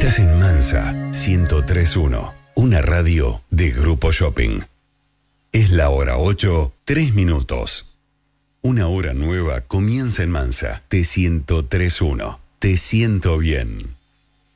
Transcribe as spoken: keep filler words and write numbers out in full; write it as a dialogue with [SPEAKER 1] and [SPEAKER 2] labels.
[SPEAKER 1] Estás en Mansa ciento tres punto uno, una radio de Grupo Shopping. Es la hora ocho, tres minutos. Una hora nueva comienza en Mansa. T ciento tres punto uno. Te siento bien.